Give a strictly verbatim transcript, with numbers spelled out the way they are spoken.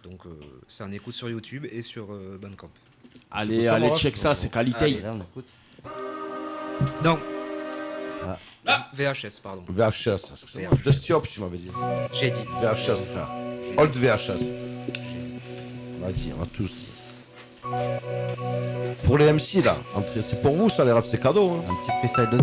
donc euh, c'est un écoute sur YouTube et sur euh, Bandcamp. Allez, allez, check ça, c'est qualité. Allez. Là, on écoute. Non. Ah. V H S, pardon. V H S, excusez-moi. V H S. Dusty Hop, tu m'avais dit. J'ai dit. V H S, frère. J'ai Old dit. V H S. J'ai dit. On a dit, on a tous dit. Pour les M C, là, entrez- c'est pour vous, ça, les rap, c'est cadeau. Hein. Un petit freestyle de